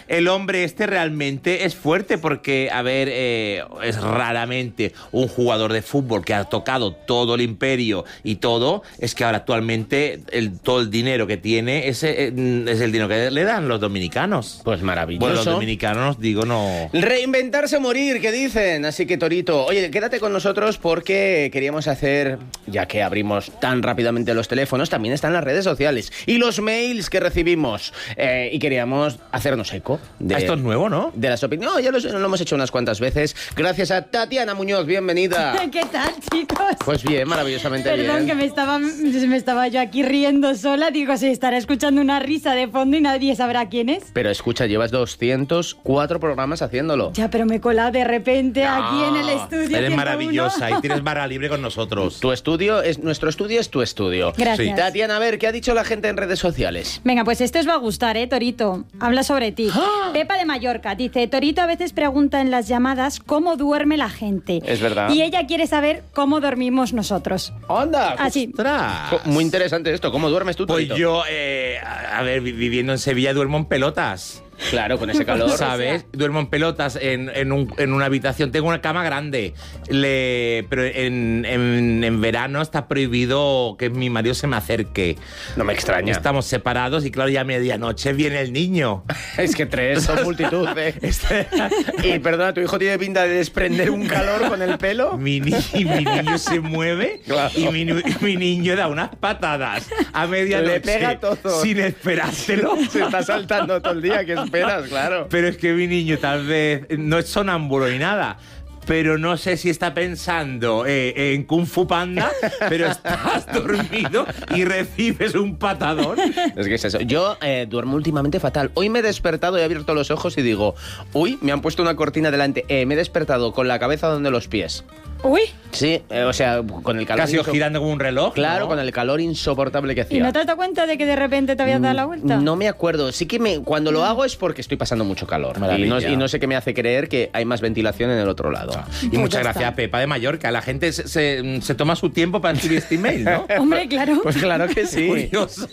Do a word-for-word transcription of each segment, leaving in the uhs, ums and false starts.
el hombre este realmente es fuerte porque, a ver, eh, es raramente un jugador de fútbol que ha tocado todo el imperio y todo, es que ahora actualmente el, todo el dinero que tiene es, es el dinero que le dan los dominicanos. Pues maravilloso. Bueno, los dominicanos, digo, no... Reinventarse o morir, ¿qué dicen? Así que, Torito, oye, quédate con nosotros porque queríamos hacer, ya que abrimos tan rápidamente los teléfonos, también están las redes sociales y los mails que recibimos. Eh, y queríamos hacernos eco de... Esto es nuevo, ¿no? De las opiniones. No, ya lo, lo hemos hecho unas cuantas veces. Gracias a Tatiana Muñoz, bienvenida. ¿Qué tal, chicos? Pues bien, maravillosamente Perdón, bien. Perdón, que me estaba, me estaba yo aquí riendo sola. Digo, se estará escuchando una risa de fondo y nadie sabrá quién es. Pero escucha, llevas doscientos cuatro programas haciéndolo. Ya, pero me he colado de repente no, aquí en el estudio. Eres maravillosa y tienes barra libre con nosotros. Tu estudio, es nuestro estudio es tu estudio. Gracias. Sí. Tatiana, a ver, ¿qué ha dicho la gente en redes sociales? Venga, pues esto os va a gustar, ¿eh, Torito? Habla sobre ti. ¡Ah! Pepa de Mallorca dice, Torito a veces pregunta en las llamadas cómo duerme la gente. Es verdad. Y ella quiere saber cómo dormimos nosotros. ¡Anda! Así. ¡Ostras! Muy interesante esto. ¿Cómo duermes tú, Pues Torito? yo, eh, a ver, viviendo en Sevilla duermo en pelotas. Claro, con ese calor. ¿Sabes? Duermo en pelotas en, en, un, en una habitación. Tengo una cama grande. Le, pero en, en, en verano está prohibido que mi marido se me acerque. No me extraña. Estamos separados y claro, ya a medianoche viene el niño. Es que tres son multitud, ¿eh? Este- Y perdona, ¿tu hijo tiene pinta de desprender un calor con el pelo? Mi, ni- mi niño se mueve Claro. y mi, ni- mi niño da unas patadas a medianoche. Le pega todo. Sin esperárselo. Se está saltando todo el día, ¿qué esperas? Claro. Pero es que mi niño tal vez no es sonámbulo ni nada. Pero no sé si está pensando eh, en Kung Fu Panda, pero estás dormido y recibes un patadón. Es que es eso. Yo eh, duermo últimamente fatal. Hoy me he despertado y he abierto los ojos y digo, uy, me han puesto una cortina delante. Eh, me he despertado con la cabeza donde los pies. Uy, Sí, eh, o sea, con el calor... Casi inso- girando como un reloj. Claro, ¿no? con el calor insoportable que hacía. ¿y no te has dado cuenta de que de repente te habías dado la vuelta? No me acuerdo. Sí que me, cuando lo hago es porque estoy pasando mucho calor. Y no, Maravilla. y no sé qué me hace creer que hay más ventilación en el otro lado. Y Pues muchas ya gracias está. a Pepa de Mallorca. La gente se, se, se toma su tiempo para escribir este email, ¿no? Hombre, claro. Pues claro que sí. Curioso.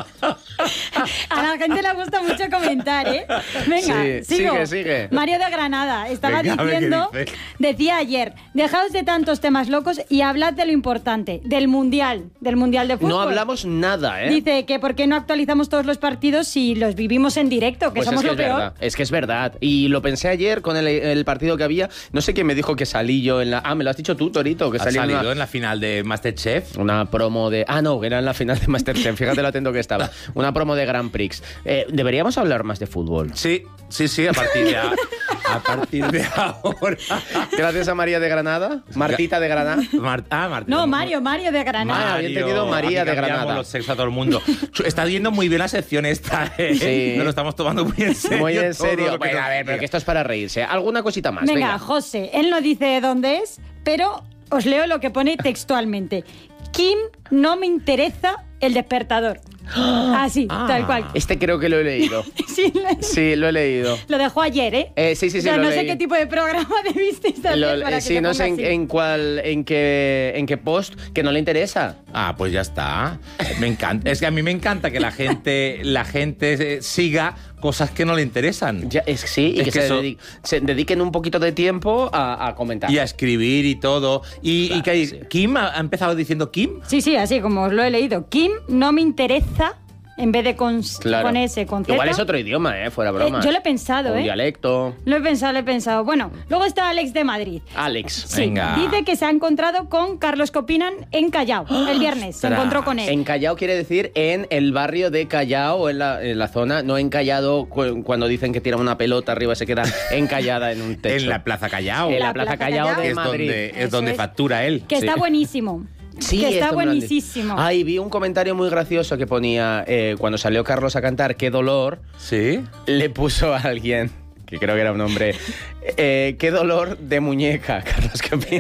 A la gente le gusta mucho comentar, ¿eh? Venga, Sí, sigo. sigue, sigue. Mario de Granada estaba Venga, a ver qué diciendo, dice. decía ayer, dejaos de tantos temas locos y hablad de lo importante, del Mundial, del Mundial de Fútbol. No hablamos nada, ¿eh? Dice que por qué no actualizamos todos los partidos si los vivimos en directo, que Pues somos es que lo es peor. verdad, es que es verdad. Y lo pensé ayer con el, el partido que había. No sé quién me dijo que salí yo en la... Ah, me lo has dicho tú, Torito, que Ha salí en salido una, en la final de Masterchef. una promo de... Ah, no, que era en la final de Masterchef. Fíjate lo atento que estaba. Una promo de Grand Prix. Eh, Deberíamos hablar más de fútbol. Sí, sí, sí, a partir de, a, a partir de ahora. Gracias a María de Granada. Martita de Granada. Mar- ah, Martín. No, Mario, Mario de Granada. Ah, había entendido María aquí de cambiamos Granada. los sexos a todo el mundo. Está yendo muy bien la sección esta, ¿eh? Sí. Nos lo estamos tomando muy en serio. Muy en todo serio. lo que Bueno, nos a ver, pero diga. que esto es para reírse. ¿Alguna cosita más? Venga, Venga. José, él no dice dónde es, pero os leo lo que pone textualmente. Kim, no me interesa el despertador. Así, Ah. tal cual. Este creo que lo he leído. Sí, lo, Sí, lo he leído. lo dejó ayer, ¿eh? Eh, sí, sí, sí, O sea, lo no sé leí. qué tipo de programa debisteis hacer Lo- para eh, que sí, se no ponga sé en, así. en cuál, en qué, en qué post, que no le interesa. Ah, pues ya está. Me encanta. Es que a mí me encanta que la gente, la gente eh, siga cosas que no le interesan. Ya, es, sí, y Es que, que se, eso- dedi- se dediquen un poquito de tiempo a, a comentar. Y a escribir y todo. Y, Claro, y que hay- sí. Kim ha ha empezado diciendo Kim. Sí, sí, así como os lo he leído. Kim, no me interesa, en vez de con, Claro. con ese, con Z. Igual es otro idioma, ¿eh? Fuera Eh, broma. yo lo he pensado, Un ¿eh? dialecto. Lo he pensado, lo he pensado. Bueno, luego está Alex de Madrid. Alex. Sí, Venga. dice que se ha encontrado con Carlos Copinan en Callao el viernes. Se Ostras. encontró con él. En Callao quiere decir en el barrio de Callao, o en la, en la zona, no encallado cu- cuando dicen que tira una pelota arriba se queda encallada en un techo. En la Plaza Callao. En la La Plaza Plaza Callao Callao. de que es Madrid. donde, es Eso donde es. factura él. Que está Sí. buenísimo. Sí, que está esto me lo han dicho. buenísimo. Ay, vi un comentario muy gracioso que ponía eh, cuando salió Carlos a cantar Qué dolor, Sí. le puso a alguien, que creo que era un hombre, eh, qué dolor de muñeca, Carlos, ¿qué opinas?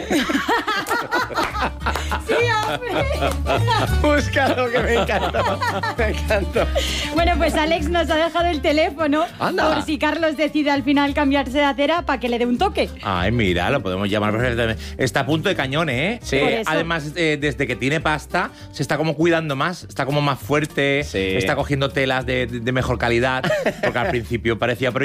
Sí, hombre. Búscalo, que me encantó, me encantó. Bueno, pues Alex nos ha dejado el teléfono Anda. por si Carlos decide al final cambiarse de acera para que le dé un toque. Ay, mira, lo podemos llamar perfectamente. Está a punto de cañón, ¿eh? Sí. Por Eh, eso. Además, eh, desde que tiene pasta, se está como cuidando más. Está como más fuerte. Sí. Está cogiendo telas de, de- de mejor calidad. Porque al principio parecía prohibido.